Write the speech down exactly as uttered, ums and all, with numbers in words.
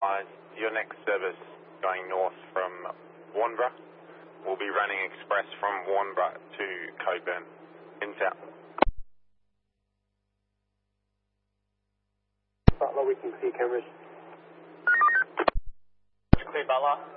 Uh, your next service going north from Warnbro will be running express from Warnbro to Coburn, in south. Butler, we can see cameras. Clear Butler.